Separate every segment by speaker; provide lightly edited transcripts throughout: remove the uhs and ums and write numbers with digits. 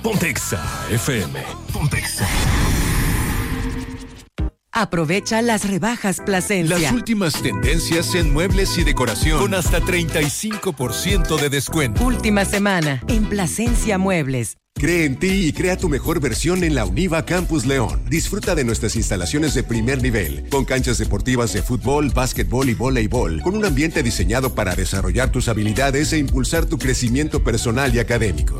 Speaker 1: Ponte Exa FM. Ponte Exa.
Speaker 2: Aprovecha las rebajas Plasencia.
Speaker 1: Las últimas tendencias en muebles y decoración con hasta 35% de descuento.
Speaker 2: Última semana en Plasencia Muebles.
Speaker 3: Cree en ti y crea tu mejor versión en la Univa Campus León. Disfruta de nuestras instalaciones de primer nivel, con canchas deportivas de fútbol, básquetbol y voleibol, con un ambiente diseñado para desarrollar tus habilidades e impulsar tu crecimiento personal y académico.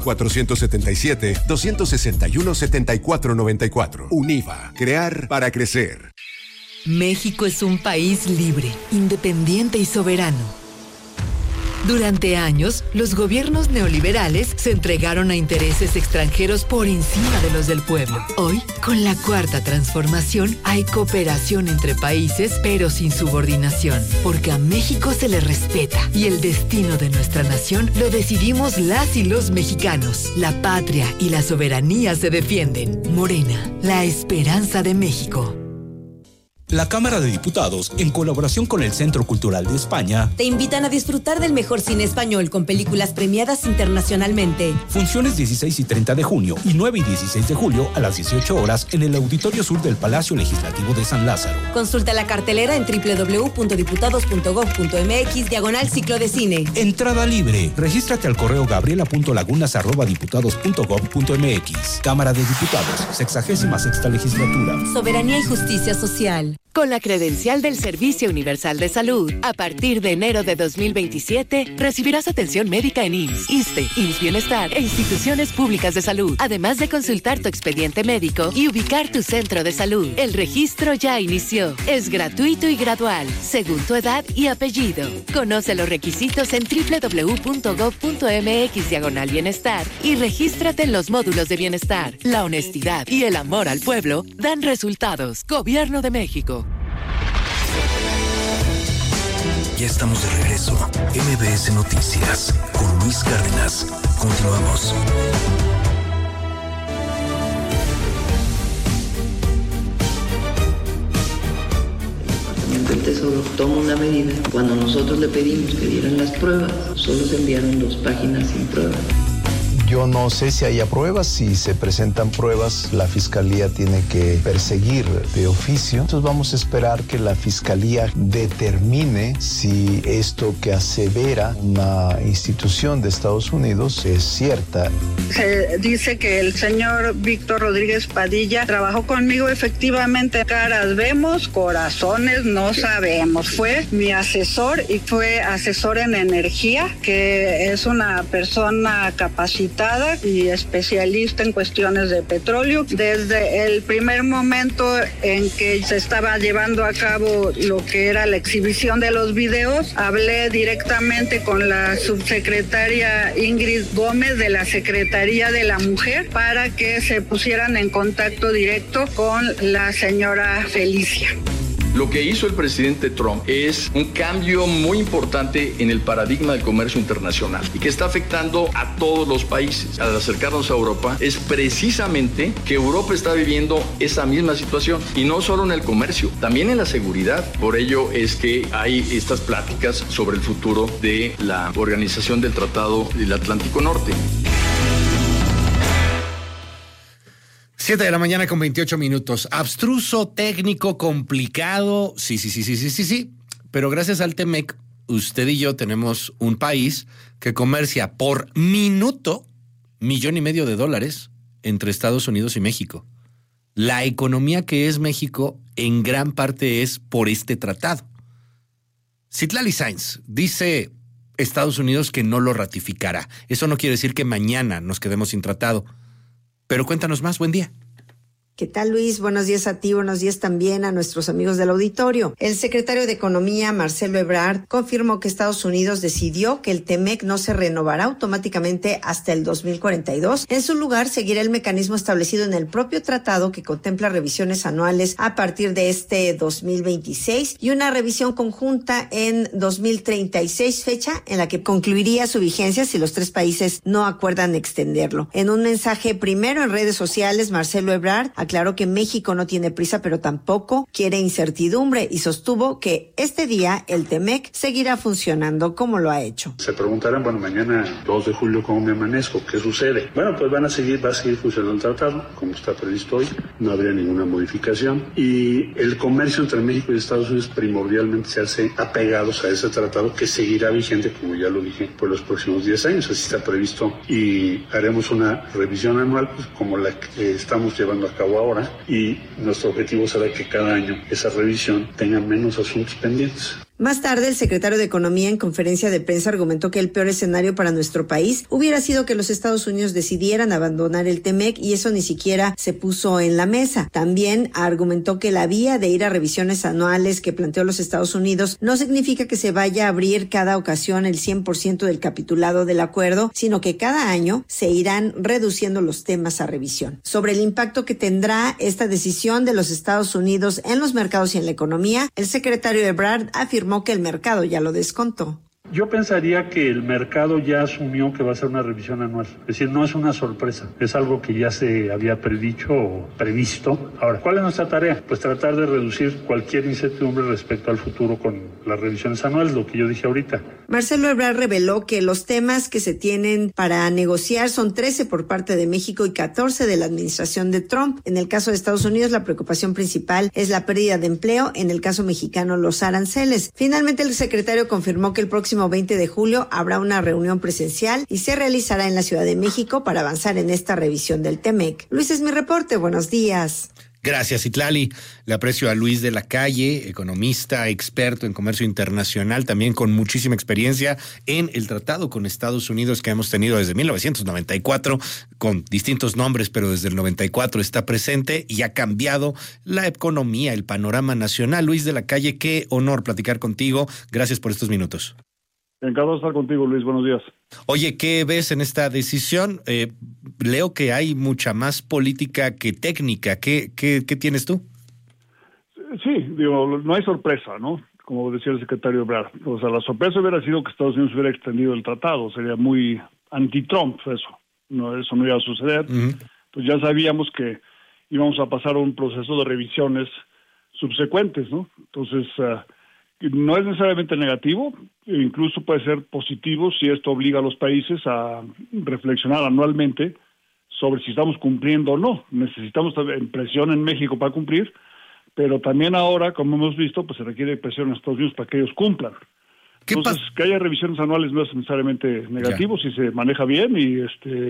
Speaker 3: 477-261-7494. Univa, crear para crecer.
Speaker 4: México es un país libre, independiente y soberano. Durante años, los gobiernos neoliberales se entregaron a intereses extranjeros por encima de los del pueblo. Hoy, con la Cuarta Transformación, hay cooperación entre países, pero sin subordinación, porque a México se le respeta y el destino de nuestra nación lo decidimos las y los mexicanos. La patria y la soberanía se defienden. Morena, la esperanza de México.
Speaker 5: La Cámara de Diputados, en colaboración con el Centro Cultural de España,
Speaker 6: te invitan a disfrutar del mejor cine español con películas premiadas internacionalmente.
Speaker 5: Funciones 16 y 30 de junio y 9 y 16 de julio a las 18 horas en el Auditorio Sur del Palacio Legislativo de San Lázaro.
Speaker 6: Consulta la cartelera en www.diputados.gov.mx/ciclo de cine.
Speaker 5: Entrada libre. Regístrate al correo gabriela.lagunas@diputados.gov.mx. Cámara de Diputados, 66ª Legislatura.
Speaker 6: Soberanía y justicia social.
Speaker 7: Con la credencial del Servicio Universal de Salud, a partir de enero de 2027, recibirás atención médica en IMSS, ISSSTE, IMSS Bienestar e instituciones públicas de salud, además de consultar tu expediente médico y ubicar tu centro de salud. El registro ya inició. Es gratuito y gradual, según tu edad y apellido. Conoce los requisitos en www.gov.mx/bienestar y regístrate en los módulos de bienestar. La honestidad y el amor al pueblo dan resultados. Gobierno de México.
Speaker 1: Ya estamos de regreso. MBS Noticias con Luis Cárdenas. Continuamos.
Speaker 8: El Tesoro toma una medida. Cuando nosotros le pedimos que dieran las pruebas, solo se enviaron 2 páginas sin pruebas.
Speaker 9: Yo no sé si haya pruebas. Si se presentan pruebas, la Fiscalía tiene que perseguir de oficio. Entonces vamos a esperar que la Fiscalía determine si esto que asevera una institución de Estados Unidos es cierta.
Speaker 10: Se dice que el señor Víctor Rodríguez Padilla trabajó conmigo. Efectivamente, caras vemos, corazones no sabemos. Fue mi asesor y fue asesor en energía, que es una persona capacitada y especialista en cuestiones de petróleo. Desde el primer momento en que se estaba llevando a cabo lo que era la exhibición de los videos, hablé directamente con la subsecretaria Ingrid Gómez de la Secretaría de la Mujer para que se pusieran en contacto directo con la señora Felicia.
Speaker 11: Lo que hizo el presidente Trump es un cambio muy importante en el paradigma del comercio internacional y que está afectando a todos los países. Al acercarnos a Europa, es precisamente que Europa está viviendo esa misma situación, y no solo en el comercio, también en la seguridad. Por ello es que hay estas pláticas sobre el futuro de la Organización del Tratado del Atlántico Norte.
Speaker 12: 7 de la mañana con 28 minutos. Abstruso, técnico, complicado. Sí. Pero gracias al TEMEC, usted y yo tenemos un país que comercia por minuto $1.5 millones entre Estados Unidos y México. La economía que es México en gran parte es por este tratado. Citlali Sainz dice Estados Unidos que no lo ratificará. Eso no quiere decir que mañana nos quedemos sin tratado. Pero cuéntanos más, buen día.
Speaker 13: ¿Qué tal, Luis? Buenos días a ti, buenos días también a nuestros amigos del auditorio. El secretario de Economía, Marcelo Ebrard, confirmó que Estados Unidos decidió que el TEMEC no se renovará automáticamente hasta el 2042. En su lugar, seguirá el mecanismo establecido en el propio tratado que contempla revisiones anuales a partir de este 2026 y una revisión conjunta en 2036, fecha en la que concluiría su vigencia si los 3 países no acuerdan extenderlo. En un mensaje primero en redes sociales, Marcelo Ebrard aclaró que México no tiene prisa, pero tampoco quiere incertidumbre y sostuvo que este día el TEMEC seguirá funcionando como lo ha hecho.
Speaker 14: Se preguntarán, bueno, mañana 2 de julio, ¿cómo me amanezco? ¿Qué sucede? Bueno, pues va a seguir funcionando el tratado, como está previsto hoy, no habría ninguna modificación. Y el comercio entre México y Estados Unidos primordialmente se hace apegados a ese tratado que seguirá vigente, como ya lo dije, por los próximos 10 años, así está previsto. Y haremos una revisión anual, pues, como la que estamos llevando a cabo ahora, y nuestro objetivo será que cada año esa revisión tenga menos asuntos pendientes.
Speaker 13: Más tarde, el secretario de Economía en conferencia de prensa argumentó que el peor escenario para nuestro país hubiera sido que los Estados Unidos decidieran abandonar el TEMEC y eso ni siquiera se puso en la mesa. También argumentó que la vía de ir a revisiones anuales que planteó los Estados Unidos no significa que se vaya a abrir cada ocasión el 100% del capitulado del acuerdo, sino que cada año se irán reduciendo los temas a revisión. Sobre el impacto que tendrá esta decisión de los Estados Unidos en los mercados y en la economía, el secretario Ebrard afirmó que el mercado ya lo descontó.
Speaker 14: Yo pensaría que el mercado ya asumió que va a ser una revisión anual. Es decir, no es una sorpresa, es algo que ya se había predicho o previsto. Ahora, ¿cuál es nuestra tarea? Pues tratar de reducir cualquier incertidumbre respecto al futuro con las revisiones anuales, lo que yo dije ahorita.
Speaker 13: Marcelo Ebrard reveló que los temas que se tienen para negociar son 13 por parte de México y 14 de la administración de Trump. En el caso de Estados Unidos, la preocupación principal es la pérdida de empleo. En el caso mexicano, los aranceles. Finalmente, el secretario confirmó que el próximo 20 de julio habrá una reunión presencial y se realizará en la Ciudad de México para avanzar en esta revisión del TEMEC. Luis, es mi reporte. Buenos días.
Speaker 12: Gracias, Itlali. Le aprecio a Luis de la Calle, economista, experto en comercio internacional, también con muchísima experiencia en el tratado con Estados Unidos que hemos tenido desde 1994, con distintos nombres, pero desde el 94 está presente y ha cambiado la economía, el panorama nacional. Luis de la Calle, qué honor platicar contigo. Gracias por estos minutos.
Speaker 15: Encantado de estar contigo, Luis. Buenos días.
Speaker 12: Oye, ¿qué ves en esta decisión? Leo que hay mucha más política que técnica. ¿Qué tienes tú?
Speaker 15: Sí, digo, no hay sorpresa, ¿no? Como decía el secretario Ebrard. O sea, la sorpresa hubiera sido que Estados Unidos hubiera extendido el tratado. Sería muy anti-Trump eso. No, eso no iba a suceder. Pues ya sabíamos que íbamos a pasar un proceso de revisiones subsecuentes, ¿no? Entonces, no es necesariamente negativo, incluso puede ser positivo si esto obliga a los países a reflexionar anualmente sobre si estamos cumpliendo o no. Necesitamos presión en México para cumplir, pero también ahora, como hemos visto, pues se requiere presión en Estados Unidos para que ellos cumplan. Entonces, que haya revisiones anuales no es necesariamente negativo si se maneja bien y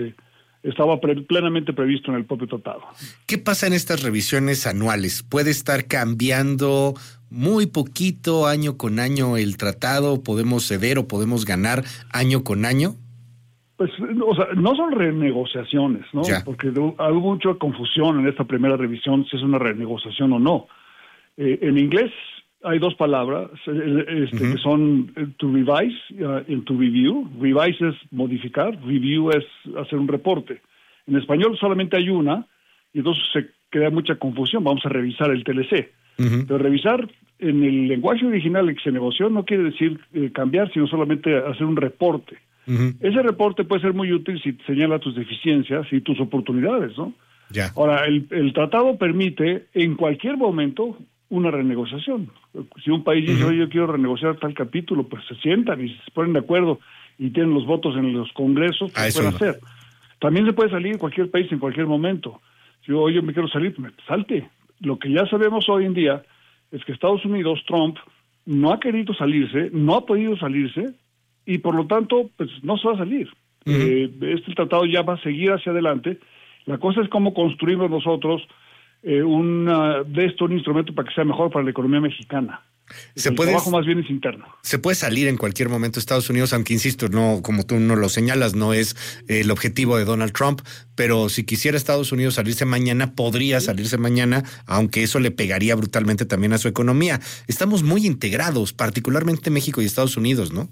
Speaker 15: estaba plenamente previsto en el propio tratado.
Speaker 12: ¿Qué pasa en estas revisiones anuales? ¿Puede estar cambiando muy poquito año con año el tratado? ¿Podemos ceder o podemos ganar año con año?
Speaker 15: Pues, o sea, no son renegociaciones, ¿no? Porque hubo mucha confusión en esta primera revisión si es una renegociación o no. En inglés hay dos palabras que son to revise y to review. Revise es modificar, review es hacer un reporte. En español solamente hay una y entonces se crea mucha confusión. Vamos a revisar el TLC. Pero revisar en el lenguaje original en que se negoció no quiere decir cambiar, sino solamente hacer un reporte. Ese reporte puede ser muy útil si señala tus deficiencias y tus oportunidades, ¿no? Ahora, el tratado permite en cualquier momento una renegociación. Si un país dice, oye, yo quiero renegociar tal capítulo, pues se sientan y se ponen de acuerdo y tienen los votos en los congresos, pues pueden hacer. También se puede salir en cualquier país en cualquier momento. Si yo, oye, me quiero salir, pues salte. Lo que ya sabemos hoy en día es que Estados Unidos, Trump, no ha querido salirse, no ha podido salirse, y por lo tanto, pues no se va a salir. Este tratado ya va a seguir hacia adelante. La cosa es cómo construimos nosotros un instrumento para que sea mejor para la economía mexicana. El trabajo más bien es interno.
Speaker 12: Se puede salir en cualquier momento Estados Unidos, aunque insisto, no, como tú no lo señalas, no es el objetivo de Donald Trump, pero si quisiera Estados Unidos salirse mañana, podría salirse mañana, aunque eso le pegaría brutalmente también a su economía. Estamos muy integrados, particularmente México y Estados Unidos, ¿no?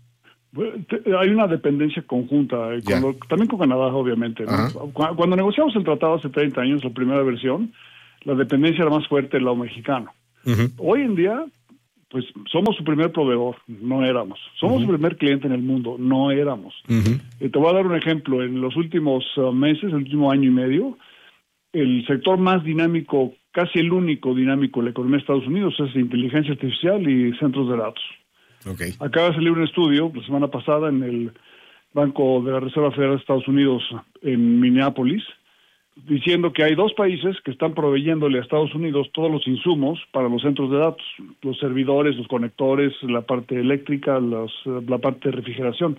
Speaker 15: Hay una dependencia conjunta, también con Canadá, obviamente, ¿no? Cuando negociamos el tratado hace 30 años, la primera versión, la dependencia era más fuerte del lado mexicano. Hoy en día, pues somos su primer proveedor, no éramos. Somos su primer cliente en el mundo, no éramos. Te voy a dar un ejemplo. En los últimos meses, el último año y medio, el sector más dinámico, casi el único dinámico de la economía de Estados Unidos es inteligencia artificial y centros de datos.
Speaker 12: Okay.
Speaker 15: Acaba de salir un estudio la semana pasada en el Banco de la Reserva Federal de Estados Unidos en Minneapolis, diciendo que hay 2 países que están proveyéndole a Estados Unidos todos los insumos para los centros de datos, los servidores, los conectores, la parte eléctrica, la parte de refrigeración.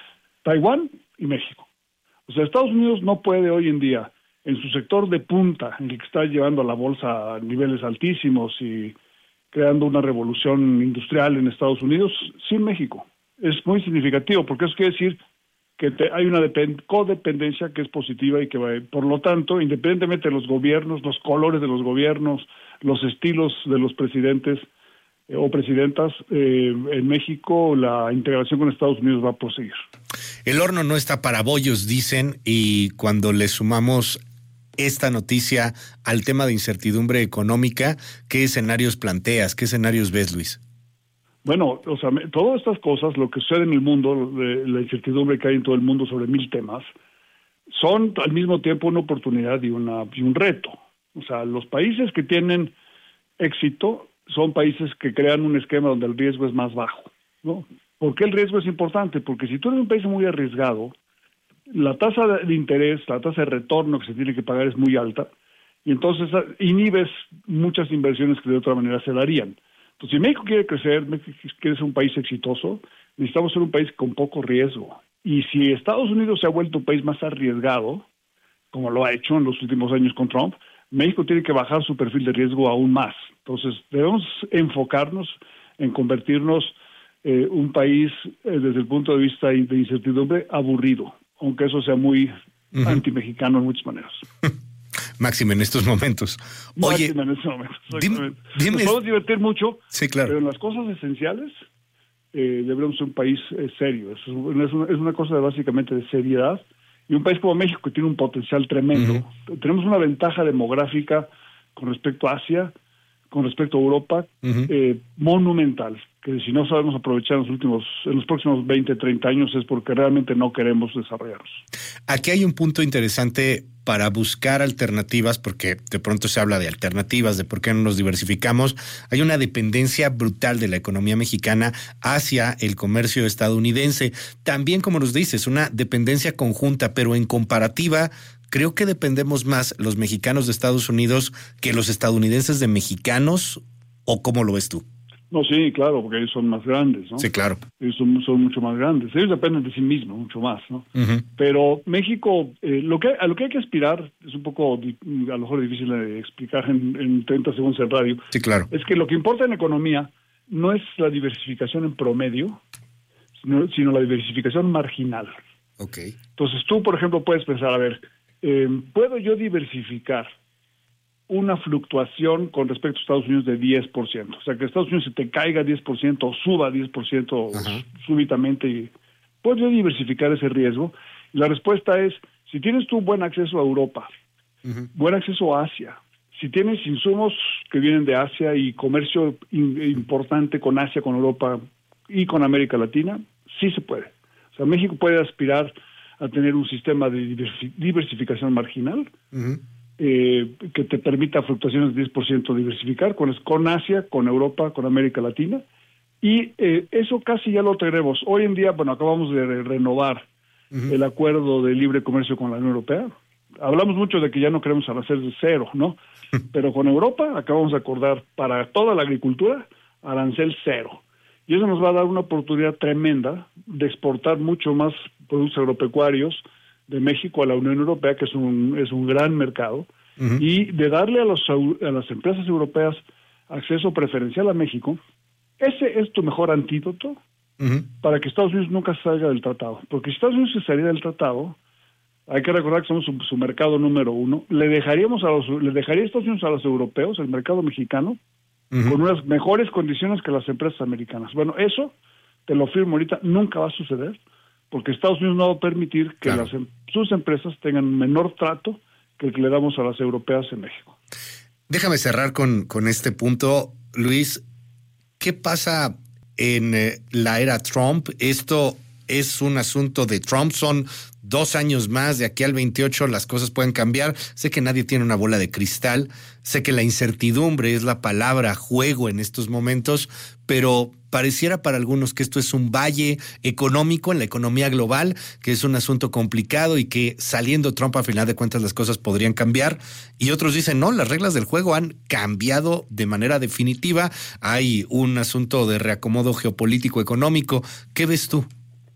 Speaker 15: Taiwán y México. O sea, Estados Unidos no puede hoy en día, en su sector de punta, en el que está llevando a la bolsa a niveles altísimos y creando una revolución industrial en Estados Unidos, sin México. Es muy significativo, porque eso quiere decir que hay una codependencia que es positiva y que va, por lo tanto, independientemente de los gobiernos, los colores de los gobiernos, los estilos de los presidentes o presidentas, en México la integración con Estados Unidos va a proseguir.
Speaker 12: El horno no está para bollos, dicen, y cuando le sumamos esta noticia al tema de incertidumbre económica, ¿qué escenarios planteas? ¿Qué escenarios ves, Luis?
Speaker 15: Bueno, o sea, todas estas cosas, lo que sucede en el mundo, la incertidumbre que hay en todo el mundo sobre 1000 temas, son al mismo tiempo una oportunidad y un reto. O sea, los países que tienen éxito son países que crean un esquema donde el riesgo es más bajo, ¿no? ¿Por qué el riesgo es importante? Porque si tú eres un país muy arriesgado, la tasa de interés, la tasa de retorno que se tiene que pagar es muy alta, y entonces inhibes muchas inversiones que de otra manera se darían. Entonces, si México quiere crecer, México quiere ser un país exitoso, necesitamos ser un país con poco riesgo. Y si Estados Unidos se ha vuelto un país más arriesgado, como lo ha hecho en los últimos años con Trump, México tiene que bajar su perfil de riesgo aún más. Entonces, debemos enfocarnos en convertirnos un país, desde el punto de vista de incertidumbre, aburrido, aunque eso sea muy anti-mexicano en muchas maneras.
Speaker 12: Máxime en estos momentos. Oye,
Speaker 15: en estos momentos.
Speaker 12: Dime,
Speaker 15: nos podemos divertir mucho,
Speaker 12: sí, claro,
Speaker 15: pero en las cosas esenciales debemos ser un país serio. Es una cosa básicamente de seriedad. Y un país como México, que tiene un potencial tremendo. Tenemos una ventaja demográfica con respecto a Asia, con respecto a Europa, monumental, que si no sabemos aprovechar en los próximos 20, 30 años es porque realmente no queremos desarrollarnos.
Speaker 12: Aquí hay un punto interesante para buscar alternativas, porque de pronto se habla de alternativas, de por qué no nos diversificamos. Hay una dependencia brutal de la economía mexicana hacia el comercio estadounidense. También, como nos dices, una dependencia conjunta, pero en comparativa, creo que dependemos más los mexicanos de Estados Unidos que los estadounidenses de mexicanos, ¿o cómo lo ves tú?
Speaker 15: No, sí, claro, porque ellos son más grandes, ¿no?
Speaker 12: Sí, claro.
Speaker 15: Ellos son mucho más grandes. Ellos dependen de sí mismos, mucho más, ¿no? Pero México, a lo que hay que aspirar, es un poco, a lo mejor difícil de explicar en 30 segundos en radio.
Speaker 12: Sí, claro.
Speaker 15: Es que lo que importa en economía no es la diversificación en promedio, sino la diversificación marginal.
Speaker 12: Okay.
Speaker 15: Entonces tú, por ejemplo, puedes pensar, a ver, ¿puedo yo diversificar una fluctuación con respecto a Estados Unidos de 10%? O sea, que Estados Unidos se te caiga 10% o suba 10% súbitamente. Y ¿puedes yo diversificar ese riesgo? Y la respuesta es, si tienes tú buen acceso a Europa, buen acceso a Asia, si tienes insumos que vienen de Asia y comercio importante con Asia, con Europa y con América Latina, sí se puede. O sea, México puede aspirar a tener un sistema de diversificación marginal, que te permita fluctuaciones de 10% diversificar con Asia, con Europa, con América Latina, y eso casi ya lo tenemos. Hoy en día, bueno, acabamos de renovar el acuerdo de libre comercio con la Unión Europea. Hablamos mucho de que ya no queremos arancel de cero, ¿no? Pero con Europa acabamos de acordar para toda la agricultura arancel cero. Y eso nos va a dar una oportunidad tremenda de exportar mucho más productos agropecuarios de México a la Unión Europea, que es un gran mercado, y de darle a las empresas europeas acceso preferencial a México. Ese es tu mejor antídoto para que Estados Unidos nunca salga del tratado. Porque si Estados Unidos se saliera del tratado, hay que recordar que somos su mercado número 1, le dejaría Estados Unidos a los europeos, el mercado mexicano, con unas mejores condiciones que las empresas americanas. Bueno, eso, te lo firmo ahorita, nunca va a suceder, porque Estados Unidos no va a permitir que sus empresas tengan menor trato que el que le damos a las europeas en México.
Speaker 12: Déjame cerrar con este punto, Luis. ¿Qué pasa en la era Trump? Esto es un asunto de Trump, son 2 años más, de aquí al 28 las cosas pueden cambiar. Sé que nadie tiene una bola de cristal, sé que la incertidumbre es la palabra juego en estos momentos, pero pareciera para algunos que esto es un valle económico en la economía global, que es un asunto complicado y que saliendo Trump a final de cuentas las cosas podrían cambiar. Y otros dicen, no, las reglas del juego han cambiado de manera definitiva. Hay un asunto de reacomodo geopolítico económico. ¿Qué ves tú?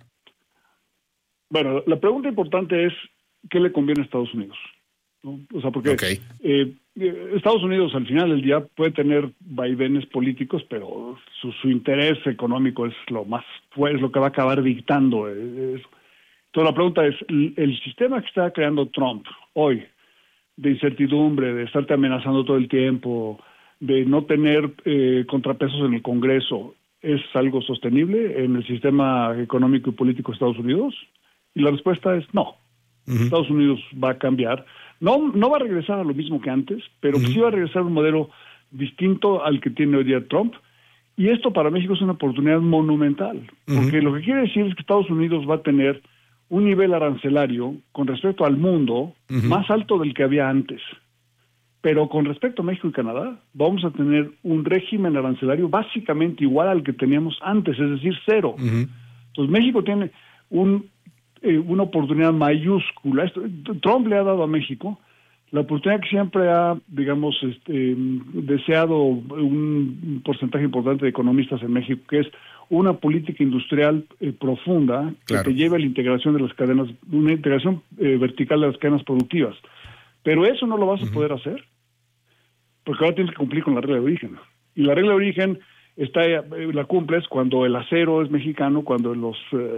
Speaker 15: Bueno, la pregunta importante es, ¿qué le conviene a Estados Unidos? ¿No? O sea, porque Estados Unidos al final del día puede tener vaivenes políticos, pero su interés económico es lo que va a acabar dictando. Entonces la pregunta es, el sistema que está creando Trump hoy, de incertidumbre, de estarte amenazando todo el tiempo, de no tener contrapesos en el Congreso, ¿es algo sostenible en el sistema económico y político de Estados Unidos? Y la respuesta es no. Estados Unidos va a cambiar. No va a regresar a lo mismo que antes, pero sí va a regresar a un modelo distinto al que tiene hoy día Trump. Y esto para México es una oportunidad monumental, porque lo que quiere decir es que Estados Unidos va a tener un nivel arancelario con respecto al mundo más alto del que había antes. Pero con respecto a México y Canadá, vamos a tener un régimen arancelario básicamente igual al que teníamos antes, es decir, cero. Entonces México tiene una oportunidad mayúscula. Trump le ha dado a México la oportunidad que siempre ha, digamos, deseado un porcentaje importante de economistas en México, que es una política industrial profunda que te lleve a la integración de las cadenas, una integración vertical de las cadenas productivas. Pero eso no lo vas a poder hacer porque ahora tienes que cumplir con la regla de origen. Y la regla de origen la cumples cuando el acero es mexicano, cuando los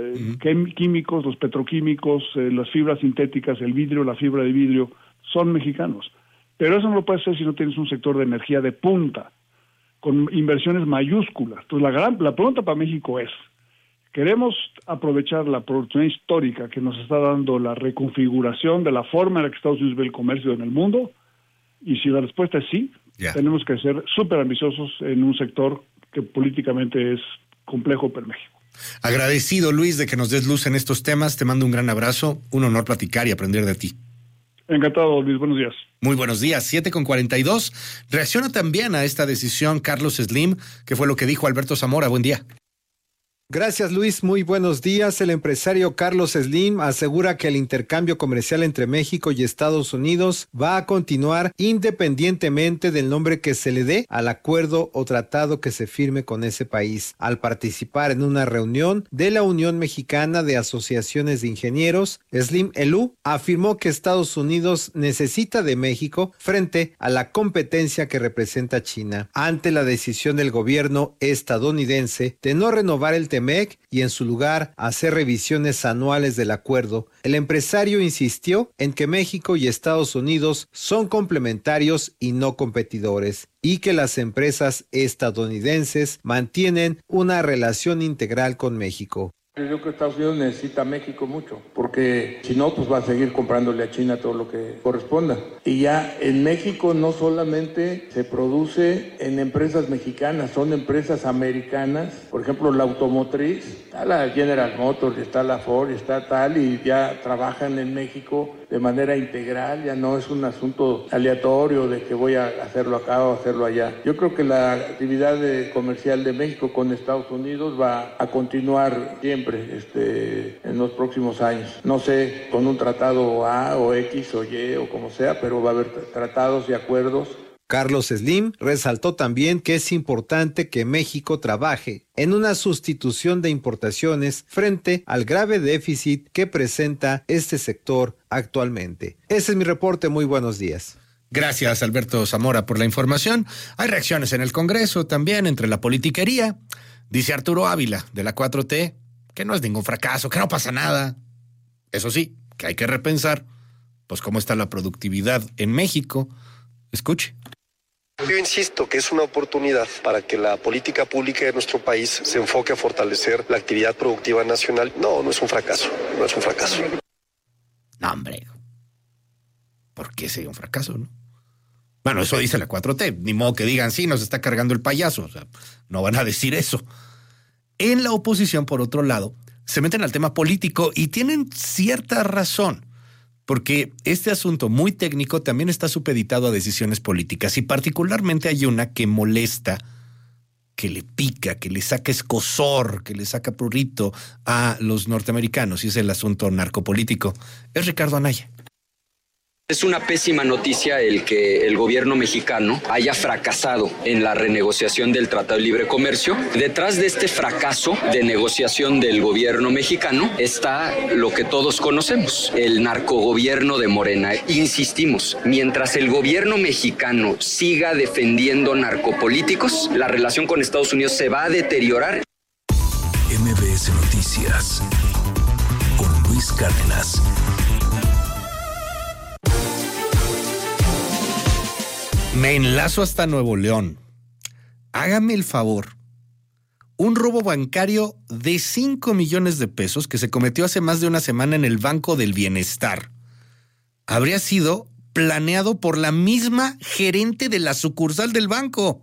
Speaker 15: químicos, los petroquímicos, las fibras sintéticas, el vidrio, la fibra de vidrio, son mexicanos. Pero eso no lo puedes hacer si no tienes un sector de energía de punta, con inversiones mayúsculas. Entonces la pregunta para México es, ¿queremos aprovechar la oportunidad histórica que nos está dando la reconfiguración de la forma en la que Estados Unidos ve el comercio en el mundo? Y si la respuesta es sí, tenemos que ser súper ambiciosos en un sector que políticamente es complejo para México.
Speaker 12: Agradecido, Luis, de que nos des luz en estos temas. Te mando un gran abrazo. Un honor platicar y aprender de ti.
Speaker 15: Encantado, Luis. Buenos días.
Speaker 12: Muy buenos días. 7:42. Reacciona también a esta decisión Carlos Slim, que fue lo que dijo Alberto Zamora. Buen día.
Speaker 16: Gracias, Luis. Muy buenos días. El empresario Carlos Slim asegura que el intercambio comercial entre México y Estados Unidos va a continuar independientemente del nombre que se le dé al acuerdo o tratado que se firme con ese país. Al participar en una reunión de la Unión Mexicana de Asociaciones de Ingenieros, Slim Elú afirmó que Estados Unidos necesita de México frente a la competencia que representa China. Ante la decisión del gobierno estadounidense de no renovar el TEMEC y en su lugar hacer revisiones anuales del acuerdo, el empresario insistió en que México y Estados Unidos son complementarios y no competidores, y que las empresas estadounidenses mantienen una relación integral con México.
Speaker 17: Yo creo que Estados Unidos necesita a México mucho, porque si no, pues va a seguir comprándole a China todo lo que corresponda. Y ya en México no solamente se produce en empresas mexicanas, son empresas americanas. Por ejemplo, la automotriz, está la General Motors, está la Ford, está tal, y ya trabajan en México de manera integral, ya no es un asunto aleatorio de que voy a hacerlo acá o hacerlo allá. Yo creo que la actividad comercial de México con Estados Unidos va a continuar siempre en los próximos años. No sé, con un tratado A o X o Y o como sea, pero va a haber tratados y acuerdos.
Speaker 16: Carlos Slim resaltó también que es importante que México trabaje en una sustitución de importaciones frente al grave déficit que presenta este sector actualmente. Ese es mi reporte. Muy buenos días.
Speaker 12: Gracias, Alberto Zamora, por la información. Hay reacciones en el Congreso también entre la politiquería. Dice Arturo Ávila, de la 4T, que no es ningún fracaso, que no pasa nada. Eso sí, que hay que repensar, pues, cómo está la productividad en México. Escuche.
Speaker 18: Yo insisto que es una oportunidad para que la política pública de nuestro país se enfoque a fortalecer la actividad productiva nacional. No es un fracaso, no es un fracaso.
Speaker 12: No, hombre. ¿Por qué sería un fracaso, no? Bueno, eso dice la 4T. Ni modo que digan, sí, nos está cargando el payaso. O sea, no van a decir eso. En la oposición, por otro lado, se meten al tema político y tienen cierta razón, porque este asunto muy técnico también está supeditado a decisiones políticas y particularmente hay una que molesta, que le pica, que le saca escozor, que le saca prurito a los norteamericanos y es el asunto narcopolítico. Es Ricardo Anaya.
Speaker 19: Es una pésima noticia el que el gobierno mexicano haya fracasado en la renegociación del Tratado de Libre Comercio. Detrás de este fracaso de negociación del gobierno mexicano está lo que todos conocemos, el narcogobierno de Morena. Insistimos, mientras el gobierno mexicano siga defendiendo narcopolíticos, la relación con Estados Unidos se va a deteriorar.
Speaker 1: MBS Noticias con Luis Cárdenas.
Speaker 12: Me enlazo hasta Nuevo León. Hágame el favor. Un robo bancario de 5 millones de pesos que se cometió hace más de una semana en el Banco del Bienestar habría sido planeado por la misma gerente de la sucursal del banco.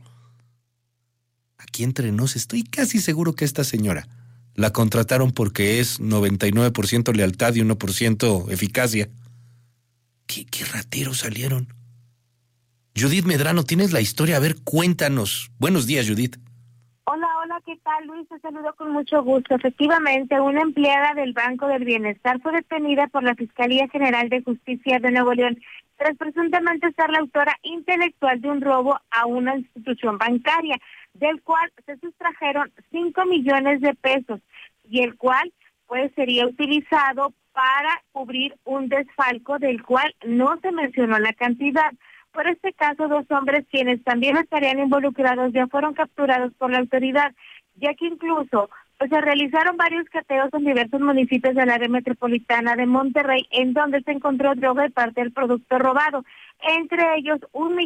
Speaker 12: Aquí entre nos, estoy casi seguro que esta señora la contrataron porque es 99% lealtad y 1% eficacia. ¿Qué rateros salieron? Judith Medrano, tienes la historia. A ver, cuéntanos. Buenos días, Judith.
Speaker 20: Hola, ¿qué tal, Luis? Te saludo con mucho gusto. Efectivamente, una empleada del Banco del Bienestar fue detenida por la Fiscalía General de Justicia de Nuevo León tras presuntamente ser la autora intelectual de un robo a una institución bancaria, del cual se sustrajeron 5 millones de pesos y el cual pues sería utilizado para cubrir un desfalco del cual no se mencionó la cantidad. Por este caso, 2 hombres quienes también estarían involucrados ya fueron capturados por la autoridad, ya que incluso pues, se realizaron varios cateos en diversos municipios del área metropolitana de Monterrey, en donde se encontró droga y parte del producto robado, entre ellos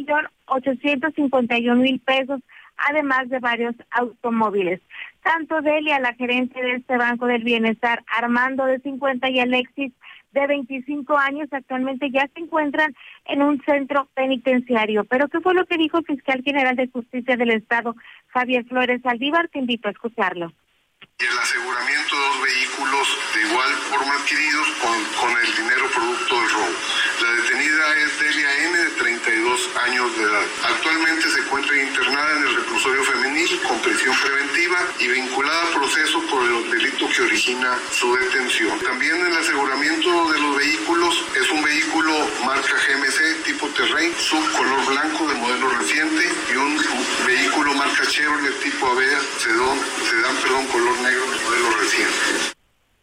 Speaker 20: 1.851.000 pesos, además de varios automóviles. Tanto Delia, la gerente de este Banco del Bienestar, Armando, de 50, y Alexis, de 25 años, actualmente ya se encuentran en un centro penitenciario. Pero ¿qué fue lo que dijo el fiscal general de Justicia del Estado, Javier Flores Saldívar? Te invito a escucharlo.
Speaker 21: Y el aseguramiento de 2 vehículos de igual forma adquiridos con el dinero producto del robo. La detenida es Delia N., de 32 años de edad. Actualmente se encuentra internada en el reclusorio femenil con prisión preventiva y vinculada a proceso por el delito que origina su detención. También el aseguramiento de los vehículos es un vehículo marca GMC tipo Terrain, subcolor blanco de modelo reciente, y un vehículo marca Chevrolet tipo Avea, sedán, color negro de modelo reciente.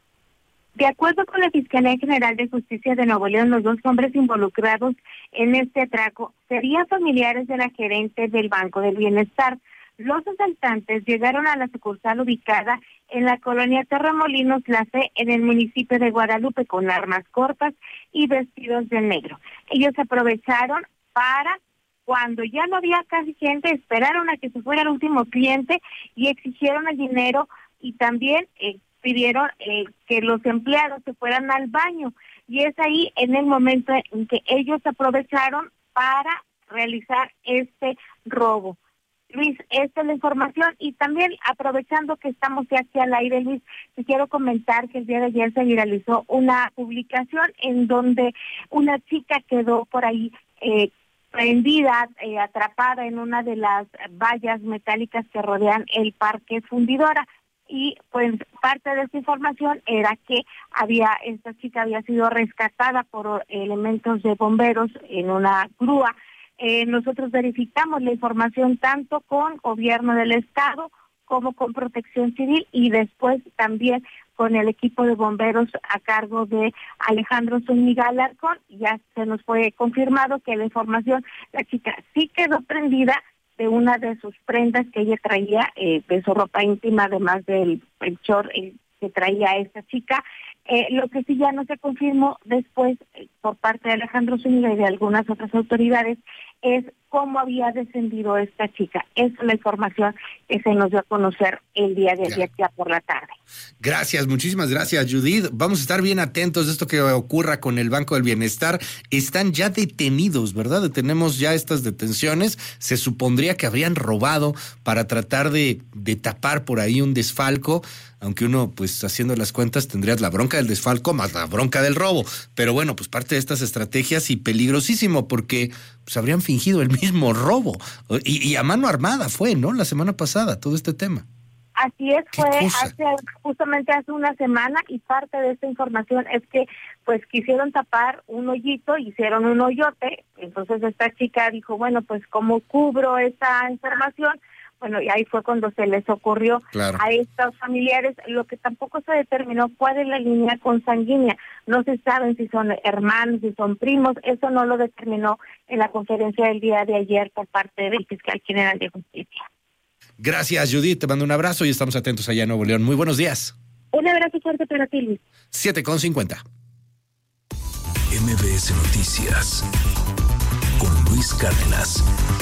Speaker 20: De acuerdo con la Fiscalía General de Justicia de Nuevo León, los 2 hombres involucrados en este atraco serían familiares de la gerente del Banco del Bienestar. Los asaltantes llegaron a la sucursal ubicada en la colonia Torremolinos La Fe, en el municipio de Guadalupe, con armas cortas y vestidos de negro. Ellos aprovecharon para, cuando ya no había casi gente, esperaron a que se fuera el último cliente y exigieron el dinero, y también pidieron que los empleados se fueran al baño, y es ahí en el momento en que ellos aprovecharon para realizar este robo. Luis, esta es la información, y también aprovechando que estamos ya aquí al aire, Luis, te quiero comentar que el día de ayer se viralizó una publicación en donde una chica quedó por ahí prendida, atrapada en una de las vallas metálicas que rodean el Parque Fundidora. Y pues parte de esta información era que esta chica había sido rescatada por elementos de bomberos en una grúa. Nosotros verificamos la información tanto con Gobierno del Estado como con Protección Civil, y después también con el equipo de bomberos a cargo de Alejandro Zúñiga Alarcón. Ya se nos fue confirmado que la información, la chica sí quedó prendida de una de sus prendas que ella traía, de su ropa íntima, además del short que traía esta chica. Lo que sí ya no se confirmó después por parte de Alejandro Zúñiga y de algunas otras autoridades es cómo había descendido esta chica. Esa es la información que se nos dio a conocer el día de ayer, ya por la tarde.
Speaker 12: Gracias, muchísimas gracias, Judith. Vamos a estar bien atentos de esto que ocurra con el Banco del Bienestar. Están ya detenidos, ¿verdad? Tenemos ya estas detenciones. Se supondría que habrían robado para tratar de tapar por ahí un desfalco, aunque uno, pues haciendo las cuentas, tendrías la bronca del desfalco más la bronca del robo. Pero bueno, pues parte de estas estrategias y peligrosísimo porque pues habrían fingido el mismo robo. Y a mano armada fue, ¿no? La semana pasada, todo este tema.
Speaker 20: Así es, fue justamente hace una semana, y parte de esta información es que pues quisieron tapar un hoyito, hicieron un hoyote. Entonces esta chica dijo, bueno, pues ¿cómo cubro esta información? Bueno, y ahí fue cuando se les ocurrió a estos familiares. Lo que tampoco se determinó cuál es la línea consanguínea. No se saben si son hermanos, si son primos. Eso no lo determinó en la conferencia del día de ayer por parte del fiscal general de justicia.
Speaker 12: Gracias, Judith. Te mando un abrazo y estamos atentos allá en Nuevo León. Muy buenos días.
Speaker 20: Un abrazo fuerte para ti, Luis.
Speaker 12: 7:50.
Speaker 1: MBS Noticias con Luis Cárdenas.